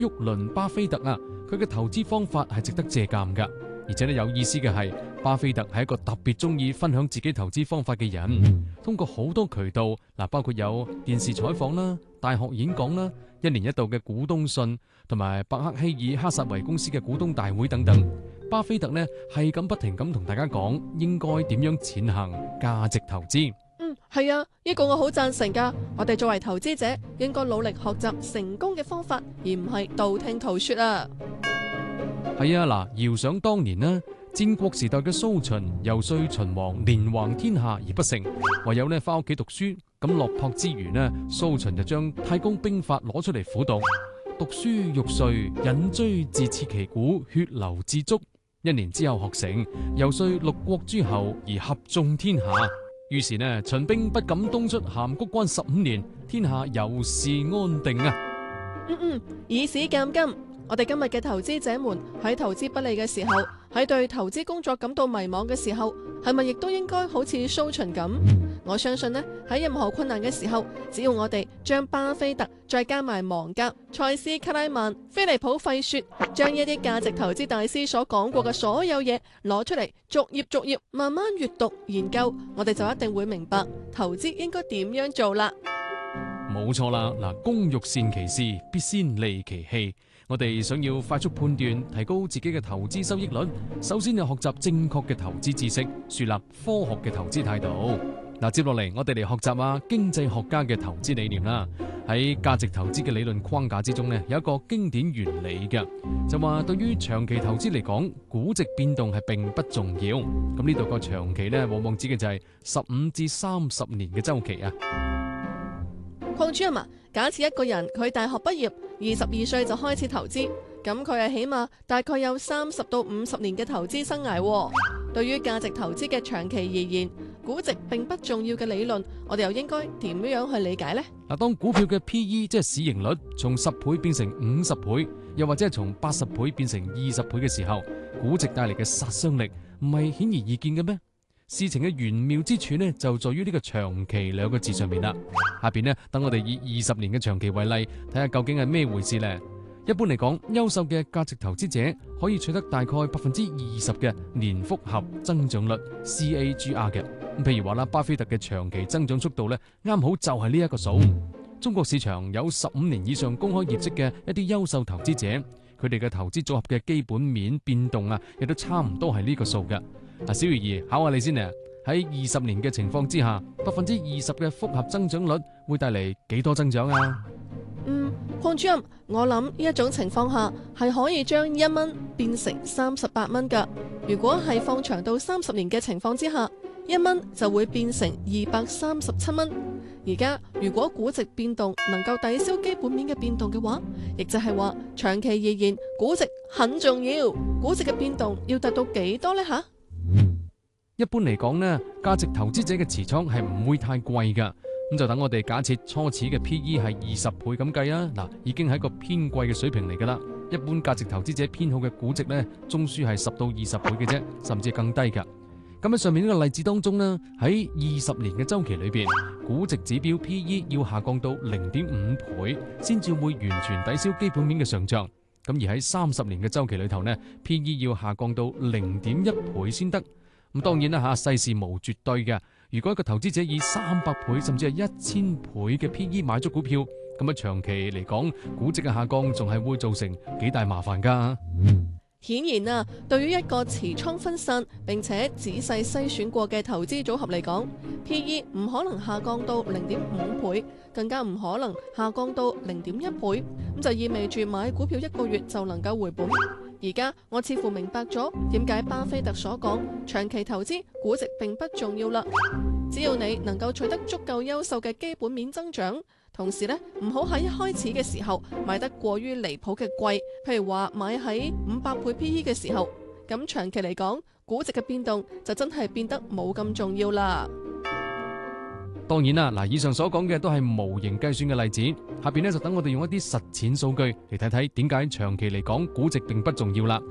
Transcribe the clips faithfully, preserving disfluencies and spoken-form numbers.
沃倫巴菲特啊，佢嘅投資方法係值得借鑑噶。而且咧有意思嘅係，巴菲特係一個特別中意分享自己投資方法嘅人。通過好多渠道，嗱，包括有電視採訪啦、大學演講啦、一年一度嘅股東信，同埋伯克希爾哈撒維公司嘅股東大會等等。巴菲特呢係咁不停咁同大家講，應該點樣踐行價值投資。 嗯，係啊，呢個我好贊成噶。我哋作為投資者，應該努力學習成功嘅方法，而唔係道聽途說啊。 係啊，嗱，遙想當年呢，戰國時代嘅蘇秦游說秦王連橫天下而不成，唯有呢翻屋企讀書。咁落魄之餘呢，蘇秦就將太公兵法攞出嚟苦讀，讀書欲睡，引錐自刺其股，血流至足。一年之後學成，游說六國諸侯而合眾天下。於是呢，秦兵不敢東出函谷關十五年，天下由是安定啊。 嗯嗯，以史鑑今。我哋今日嘅投資者們喺投資不利嘅時候，喺對投資工作感到迷茫嘅時候，係咪亦都應該好似蘇秦咁？我相信呢，喺任何困難嘅時候，只要我哋將巴菲特再加埋芒格、塞斯克拉曼、菲利普費雪，將一啲價值投資大師所講過嘅所有嘢攞出嚟，逐頁逐頁慢慢閱讀研究，我哋就一定會明白投資應該點樣做啦。 冇錯啦，嗱，工欲善其事，必先利其器。我哋想要快速判斷，提高自己嘅投資收益率，首先要學習正確嘅投資知識，樹立科學嘅投資態度。嗱，接落嚟我哋嚟學習下經濟學家嘅投資理念啦。喺價值投資嘅理論框架之中呢，有一個經典原理嘅，就話對於長期投資嚟講，估值變動係並不重要。咁呢度個長期呢，往往指嘅就係十五至三十年嘅周期啊。 鄺主任啊，假設一個人佢大學畢業，二十二歲就開始投資，咁佢係起碼大概有三十到五十年嘅投資生涯。對於價值投資嘅長期而言，估值並不重要嘅理論，我哋又應該點樣去理解呢？嗱，當股票嘅 P E 即係市盈率從十倍變成五十倍，又或者係從八十倍變成二十倍嘅時候，估值帶嚟嘅殺傷力唔係顯而易見嘅咩？事情嘅玄妙之處呢，就在於呢個長期兩個字上面啦。下邊呢，等我哋以二十年嘅長期為例，睇下究竟係咩回事呢？一般嚟講，優秀嘅價值投資者可以取得大概百分之二十嘅年複合增長率 C A G R 嘅。咁譬如話啦，巴菲特嘅長期增長速度呢，啱好就係呢一個數。中國市場有十五年以上公開業績嘅一啲優秀投資者，佢哋嘅投資組合嘅基本面變動啊，亦都差唔多係呢個數嘅。啊，小魚兒考下你先啊！喺二十年嘅情況之下，百分之二十嘅複合增長率會帶嚟幾多增長啊？嗯，鄺主任，我諗呢一種情況下係可以將一蚊變成三十八蚊噶。如果係放長到三十年嘅情況之下，一蚊就會變成二百三十七蚊。而家如果估值變動能夠抵消基本面嘅變動嘅話，亦就係話長期而言，估值很重要。估值嘅變動要達到幾多呢？吓？ 一般嚟講呢，價值投資者嘅持倉係唔會太貴噶，咁就等我哋假設初始嘅 P E 係二十倍咁計啊，嗱，已經係一個偏貴嘅水平嚟噶啦。一般價值投資者偏好嘅估值呢，中樞係十到二十倍嘅啫，甚至更低噶。咁喺上面呢個例子當中呢，喺二十年嘅周期裏邊，估值指標 P E 要下降到零點五倍，先至會完全抵消基本面嘅上漲。咁而喺三十年嘅周期裏頭呢 ，P E 要下降到零點一倍先得。咁當然啦吓，世事無絕對嘅。如果一個投資者以三百倍甚至係一千倍嘅 P E 買咗股票，咁啊長期嚟講，估值嘅下降仲係會造成幾大麻煩噶。 顯然啊，對於一個持倉分散並且仔細篩選過嘅投資組合嚟講 ，P E 唔可能下降到零點五倍，更加唔可能下降到零點一倍，咁就意味住買股票一個月就能夠回本。而家我似乎明白咗點解巴菲特所講長期投資估值並不重要啦。只要你能夠取得足夠優秀嘅基本面增長，同時呢唔好喺一開始嘅時候買得過於離譜嘅貴，譬如話買喺五百倍 P E 嘅時候，咁長期嚟講估值嘅變動就真係變得冇咁重要啦。 當然啦，嗱，以上所講嘅都係模型計算嘅例子，下邊呢就等我哋用一啲實踐數據嚟睇睇點解長期嚟講估值並不重要啦。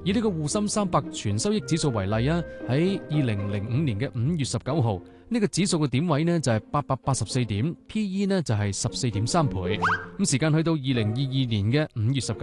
以呢個滬深三百全收益指數為例啊，喺二零零五年嘅五月十九號，呢個指數嘅點位呢就係八百八十四點，P E 呢就係十四點三倍。咁時間去到二零二二年嘅五月十九